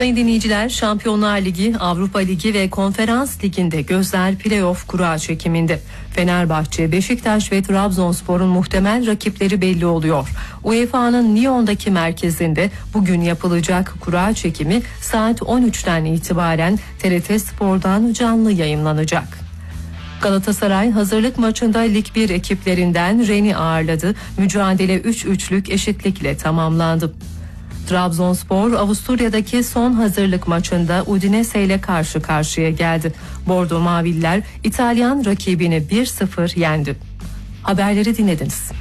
Sayın dinleyiciler, Şampiyonlar Ligi, Avrupa Ligi ve Konferans Ligi'nde gözler playoff kura çekiminde. Fenerbahçe, Beşiktaş ve Trabzonspor'un muhtemel rakipleri belli oluyor. UEFA'nın Lyon'daki merkezinde bugün yapılacak kura çekimi saat 13'ten itibaren TRT Spor'dan canlı yayınlanacak. Galatasaray hazırlık maçında Lig 1 ekiplerinden Rennes'i ağırladı. Mücadele 3-3'lük eşitlikle tamamlandı. Trabzonspor Avusturya'daki son hazırlık maçında Udinese ile karşı karşıya geldi. Bordo Maviller İtalyan rakibini 1-0 yendi. Haberleri dinlediniz.